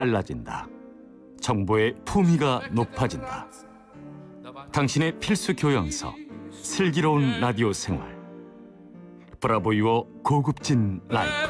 빨라진다. 정보의 품위가 높아진다. 당신의 필수 교양서, 슬기로운 라디오 생활. 브라보 유어 고급진 라이프.